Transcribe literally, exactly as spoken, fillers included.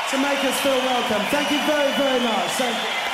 to make us feel welcome. Thank you very, very much. Thank you.